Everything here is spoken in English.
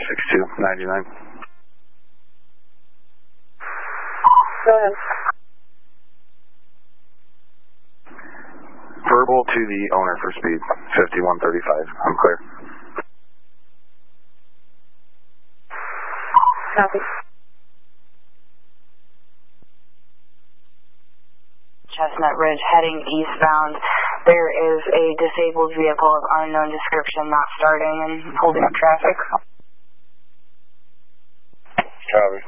6299. Go ahead. Verbal to the owner for speed, 5135. I'm clear. Copy. Chestnut Ridge heading eastbound. There is a disabled vehicle of unknown description not starting and holding up traffic. Copy.